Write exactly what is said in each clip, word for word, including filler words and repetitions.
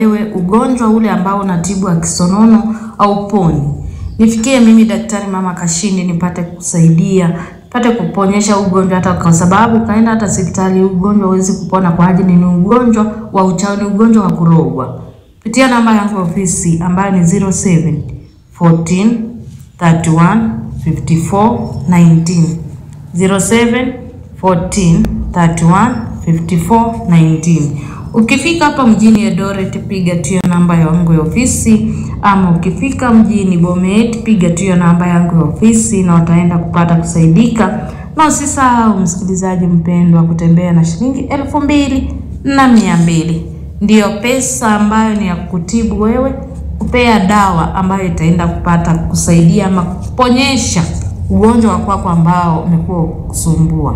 wewe ugonjwa ule ambao unatibu wa kisonono au poni. Nifikie mimi Daktari Mama Kashindi nipate kusaidia, nipate kuponyesha ugonjwa, hata kwa sababu kaenda hata hospitali ugonjwa huwezi kupona kwa ajili ni ugonjwa wa uchawi, ni ugonjwa wa kurogwa. Pitia namba yangu ya ofisi ambayo ni zero seven fourteen thirty-one fifty-four nineteen. zero seven fourteen thirty-one fifty-four nineteen. Ukifika hapa mjini Eldoret piga tu hiyo namba yangu ya ofisi, ama ukifika mjini Bomet piga tu hiyo namba yangu ya ofisi na utaenda kupata kusaidika. Na usisahau msikilizaji mpendwa, kutembea na shilingi elfu mbili na mia mbili. Ndiyo pesa ambayo ni ya kutibu wewe, kupea dawa ambayo itaenda kupata kusaidia ama kuponyesha ugonjwa wako ambao umekuwa kusumbua.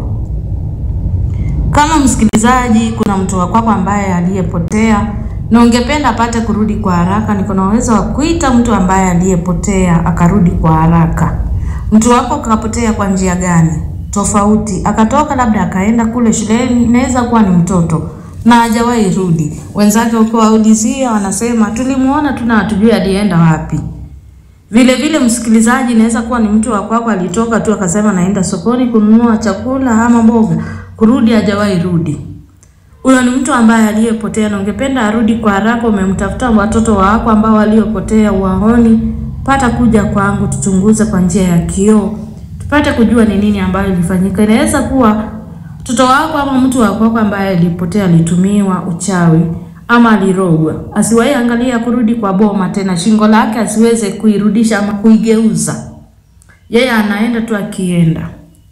Kama msikilizaji kuna mtu wako ambaye aliyepotea na ungependa apate kurudi kwa haraka, niko na uwezo wa kuita mtu ambaye aliyepotea akarudi kwa haraka. Mtu wako kapotea kwa njia gani tofauti? Akatoka labda akaenda kule shuleni, inaweza kuwa ni mtoto na hajawahi rudi. Wenzake uko waulizia wanasema tulimuona tuna hatujui alienda wapi. Vile vile msikilizaji, inaweza kuwa ni mtu wako alitoka tu akasema naenda sokoni kununua chakula ama mboga, kurudi hajawahi rudi. Huyo ni mtu ambaye aliyepotea na ungependa arudi kwa haraka. Umemtafuta watoto wako ambao waliopotea uwaoni, pata kuja kwangu tuchunguze kwa njia ya kioo, tupate kujua ni nini ambayo ilifanyika. Inaweza kuwa mtoto wako ama mtu wako ambaye alipotea alitumiwa uchawi ama alirogwa. Asiwahi angalia kurudi kwa boma tena, shingo lake asiweze kuirudisha ama kuigeuza. Yeye anaenda tu akienda.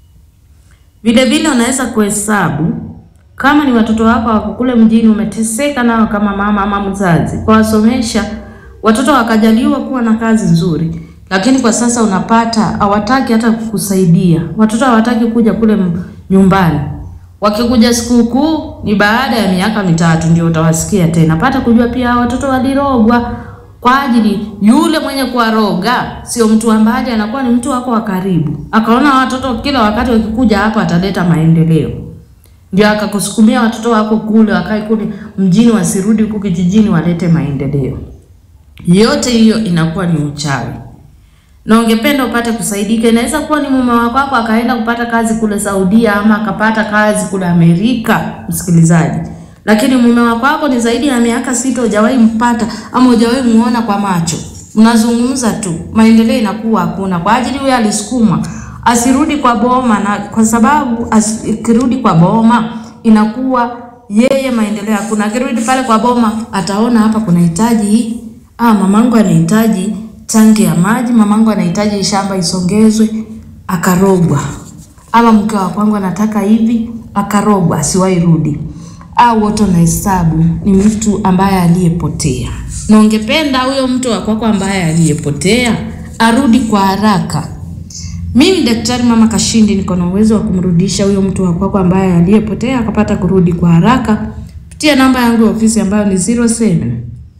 Vile vile unaweza kuhesabu kama ni watoto wako wako kule mjini, umeteseka nao kama mama ama mzazi kwa wasomesha watoto wakajaliwa kuwa na kazi nzuri, lakini kwa sasa unapata hawataki hata kukusaidia. Watoto hawataki kuja kule nyumbani. Wakikuja sikukuu ni baada ya miaka mitatu ndio utawasikia tena. Pata kujua pia watoto walirogwa, kwa ajili yule mwenye kuwaroga sio mtu ambaye anakuwa ni mtu wako wa karibu. Akaona watoto kila wakati wakikuja hapa ataleta maendeleo, ndio akakusukumia watoto wako kule wakae kule mjini, wasirudi huko kijijini walete maendeleo. Yote hiyo inakuwa ni uchawi. Na ungependa upate kusaidika, inaweza kuwa ni mume wako wako akaenda kupata kazi kule Saudia ama akapata kazi kule Amerika msikilizaji, lakini mume wako wako ni zaidi ya miaka sita hujawahi mpata ama hujawahi muona kwa macho. Mnazungumza tu, maendeleo inakuwa hakuna. Kwa ajili huyo alisukumwa asirudi kwa boma, na kwa sababu akirudi kwa boma inakuwa yeye maendeleo hakuna. Akirudi pale kwa boma ataona hapa kuna hitaji hii, ah mamangu anahitaji tangi ya maji, mamangu anahitaji shamba isongezwe, akarogwa. Ama mke wa kwangu anataka hivi, akarogwa, asiwahi rudi. Au wote na hesabu ni mtu ambaye aliyepotea. Na ungependa huyo mtu wako ambaye aliyepotea arudi kwa haraka. Mimi Daktari Mama Kashindi niko na uwezo wa kumrudisha huyo mtu wako ambaye aliyepotea akapata kurudi kwa haraka. Pitia namba yangu ya ofisi ambayo ni zero seven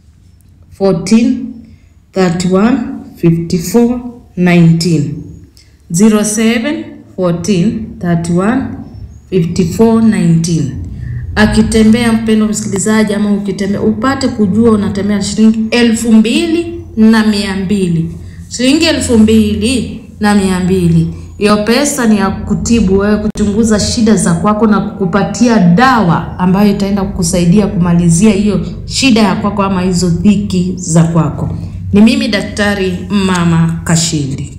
fourteen thirty-one fifty-four nineteen. zero seven fourteen thirty-one fifty-four nineteen. Akitembea mpendo msikilizaji, ama ukitembea upate kujua unatembea shilingi elfu mbili na mia mbili. Shilingi elfu mbili na mia mbili. Hiyo pesa ni ya kutibu wewe, kuchunguza shida za kwako na kukupatia dawa ambayo itaenda kukusaidia kumalizia hiyo shida ya kwako ama hizo dhiki za kwako. Ni mimi Daktari Mama Kashindi.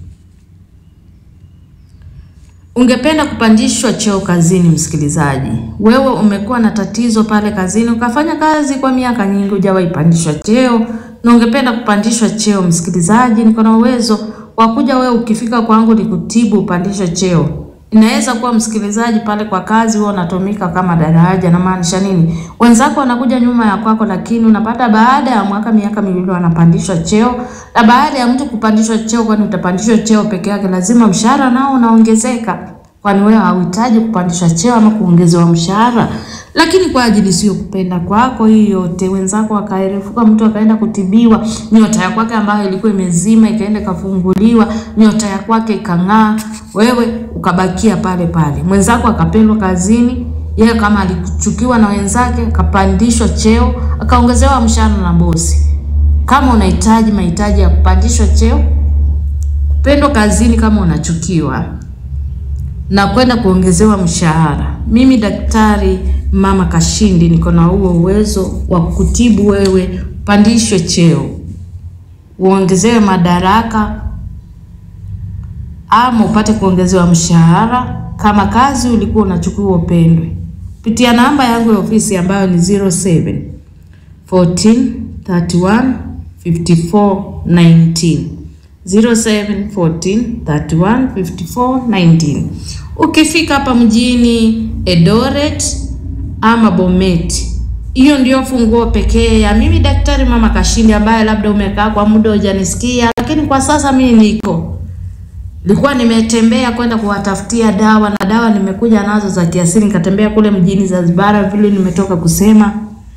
Ungependa kupandishwa cheo kazini msikilizaji. Wewe umekuwa na tatizo pale kazini, ukafanya kazi kwa miaka nyingi hujawahi pandishwa cheo, na ungependa kupandishwa cheo msikilizaji, niko na uwezo wa kuja wewe ukifika kwangu nikutibu upandishwe cheo. Inaweza kuwa msikilizaji pale kwa kazi wewe unatumika kama daraja, na maanisha nini? Wenzako wanakuja nyuma ya kwako, lakini unapata baada ya mwaka miaka miwili wanapandishwa cheo. Na baada ya mtu kupandishwa cheo, kwani utapandishwa cheo peke yake, lazima mshahara nao unaongezeka. Kwani wewe hauhitaji kupandishwa cheo ama kuongezewa mshahara. Lakini kwa ajili sio kupenda kwako hii yote, wenzako wakaerefuka, mtu akaenda kutibiwa, nyota ya kwake ambayo ilikuwa imezima ikaenda kafunguliwa, nyota ya kwake ikang'aa, wewe ukabakia pale pale. Mwenzako akapendwa kazini, Yeye kama alichukiwa na wenzake, akapandishwa cheo, akaongezewa mshahara na bosi. Kama unahitaji mahitaji ya kupandishwa cheo, kupendwa kazini kama unachukiwa, na kwenda kuongezewa mshahara, mimi Daktari Mama Kashindi niko na huo uwezo wa kutibu wewe, pandishwe cheo, uongezewe madaraka, ama upate kuongezewa mshahara kama kazi ulikuwa unachukua upendwe. Pitia namba yangu ya ofisi ambayo ni zero seven fourteen thirty-one fifty-four nineteen. zero seven fourteen thirty-one fifty-four nineteen. Ukifika hapa mjini Eldoret ama Bomet, hiyo ndio funguo pekee ya mimi Daktari Mama Kashindi, ambaye labda umekaa kwa muda hujanisikia, lakini kwa sasa mimi niko. Nilikuwa nimetembea kwenda kuwatafutia dawa, na dawa nimekuja nazo za kiasili, nikatembea kule mjini Zanzibar vile nimetoka kusema.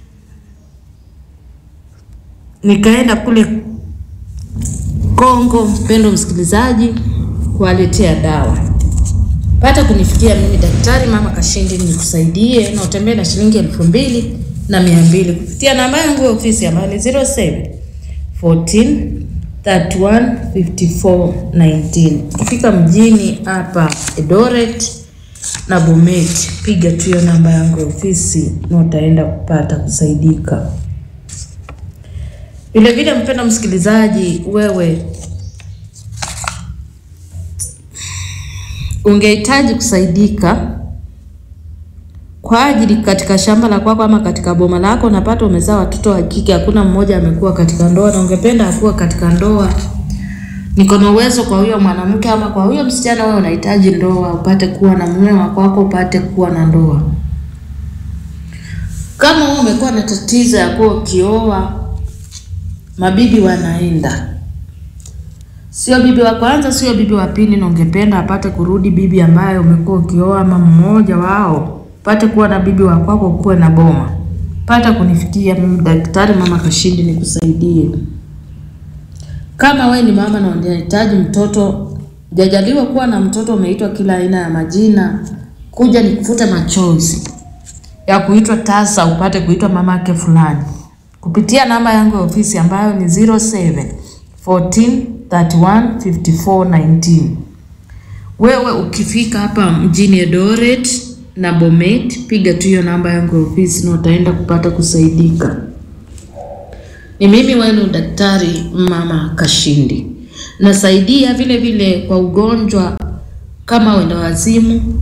Nikaenda kule Kongo, mpendo msikilizaji, kuwaletea dawa. Pata kunifikia mimi Daktari Mama Kashindi nikusaidie, na utembee na shilingi elfu mbili na mia mbili kupitia namba yangu ya ofisi ambayo ni zero seven fourteen thirty-one fifty-four nineteen. Ukifika mjini hapa Eldoret na Bomet, piga tu hiyo namba yangu ya ofisi na utaenda kupata kusaidika. Vile vile mpenda msikilizaji, wewe ungehitaji kusaidika kwa ajili katika shamba la kwako ama katika boma lako unapata umezaa watoto wa kike, hakuna mmoja amekuwa katika ndoa na ungependa akuwa katika ndoa, niko na uwezo kwa huyo mwanamke ama kwa huyo msichana wewe unahitaji ndoa, upate kuwa na mume wako wako, upate kuwa na ndoa. Kama wewe umekuwa na tatizo ya kuwa ukioa mabibi wanaenda, sio bibi wa kwanza, sio bibi wa pili, na ungependa apate kurudi bibi ambaye umekuwa ukioa ama mmoja wao, pate kuwa na bibi wa kwako, kuwe na boma, pata kunifikia mimi Daktari Mama Kashindi nikusaidie. Kama wewe ni mama na unahitaji mtoto, hujajaliwa kuwa na mtoto, umeitwa kila aina ya majina, kuja nikufute machozi ya kuitwa tasa, upate kuitwa mamake fulani, kupitia namba yangu ya ofisi ambayo ni zero seven fourteen thirty-one fifty-four nineteen. Wewe ukifika hapa mjini Eldoret na Bomet, piga tu hiyo namba yangu ya ofisi na utaenda kupata kusaidika. Ni mimi wenu Daktari Mama Kashindi. Nasaidia vile vile kwa ugonjwa kama wenda wazimu,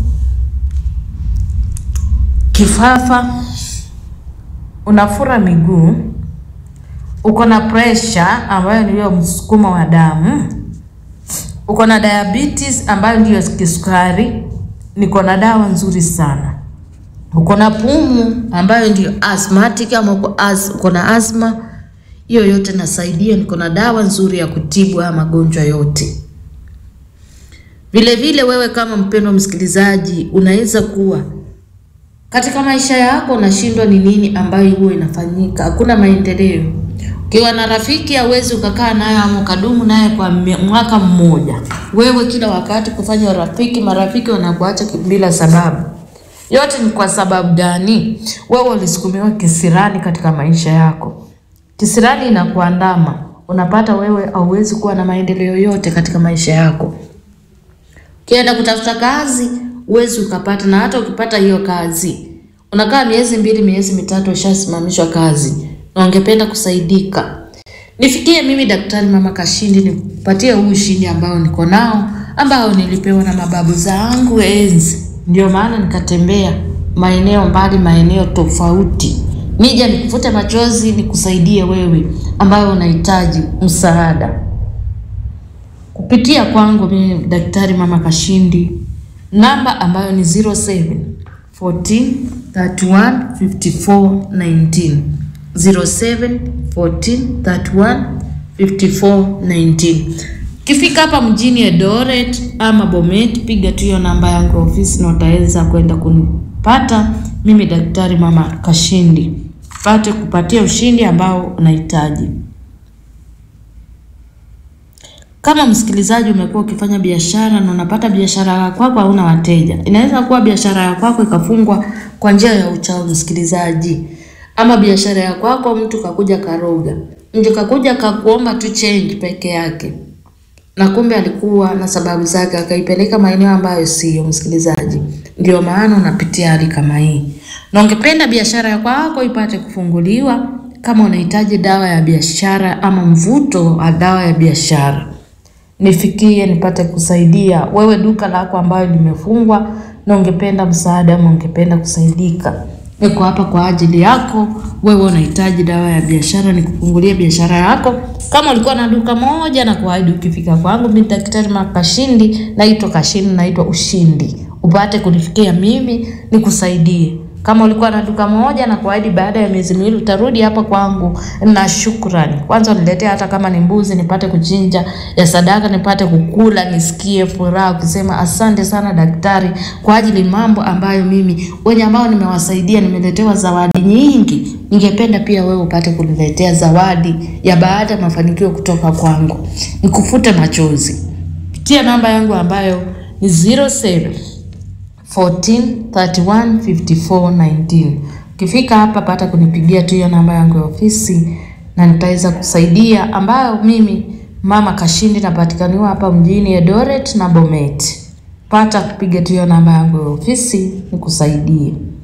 kifafa, unafura miguu, uko na pressure ambayo ni hiyo msukumo wa damu, uko na diabetes ambayo ndio kisukari, niko na dawa nzuri sana. Uko na pumu ambayo ndio asthmatic ama uko as uko na asthma, hiyo yote nasaidia, niko na dawa nzuri ya kutibu haya magonjwa yote. Vile vile wewe kama mpendwa msikilizaji, unaweza kuwa katika maisha yako unashindwa ni nini ambayo huwa inafanyika, hakuna maendeleo. Ukiwa na rafiki hauwezi ukakaa naye ama ukadumu naye kwa mwaka mmoja. Wewe kila wakati kufanya rafiki, marafiki wanakuacha bila sababu. Yote ni kwa sababu gani? Wewe ulisukumiwa kisirani katika maisha yako. Kisirani inakuandama. Unapata wewe hauwezi kuwa na maendeleo yote katika maisha yako. Ukienda kutafuta kazi, uwezi ukapata, na hata ukipata hiyo kazi, unakaa miezi mbili, miezi mitatu ushasimamishwa kazi. Na ungependa kusaidika, nifikie mimi Daktari Mama Kashindi nipatie huu ushindi ambao niko nao, ambao nilipewa na mababu zangu enzi. Ndio maana nikatembea maeneo mbali, maeneo tofauti, nije nikufute machozi nikusaidie wewe ambao unahitaji msaada kupitia kwangu mimi Daktari Mama Kashindi. Namba ambayo ni zero seven fourteen thirty-one fifty-four nineteen. zero seven fourteen thirty-one fifty-four nineteen. Kifika hapa mjini Eldoret ama Bomet, piga tu hiyo namba yangu ofisi na utaweza kwenda kunipata mimi Daktari Mama Kashindi, pate kupatia ushindi ambao unahitaji. Kama msikilizaji umekuwa ukifanya biashara na unapata biashara yako hauna wateja, inaweza kuwa biashara yako ikafungwa kwa njia ya uchawi msikilizaji. Ama biashara yako mtu kakuja karoga, nje kakuja kakuomba tu change peke yake, na kumbe alikuwa na sababu zake akaipeleka maeneo ambayo sio msikilizaji. Ndio maana unapitia hali kama hii. Na ungependa biashara yako ipate kufunguliwa, kama unahitaji dawa ya biashara ama mvuto wa dawa ya biashara, nifikie nipate kusaidia. Wewe duka lako ambayo limefungwa na ungependa msaada ama ungependa kusaidika, niko hapa kwa ajili yako. Wewe unahitaji dawa ya biashara, nikufungulie biashara yako. Kama ulikuwa na duka moja na kuahidi ukifika kwangu mimi Daktari Mama Kashindi, naitwa Kashindi, naitwa Ushindi, upate kunifikia mimi nikusaidie. Kama ulikuwa na duka moja na kuahidi baada ya miezi miwili utarudi hapa kwangu, na shukrani. Kwanza uniletee hata kama ni mbuzi nipate kuchinja ya sadaka, nipate kukula, nisikie furaha ukisema asante sana daktari kwa ajili mambo ambayo mimi wenye ambao nimewasaidia nimeletewa zawadi nyingi. Ningependa pia wewe upate kuniletea zawadi ya baada ya mafanikio kutoka kwangu, nikufute machozi. Pitia namba yangu ambayo ni zero seven fourteen thirty-one fifty-four nineteen. Ukifika hapa pata kunipigia tu hiyo namba yangu ya ofisi na nitaweza kusaidia, ambayo mimi Mama Kashindi napatikaniwa hapa mjini Eldoret na Bomet. Pata kupiga tu hiyo namba yangu ya ofisi nikusaidie.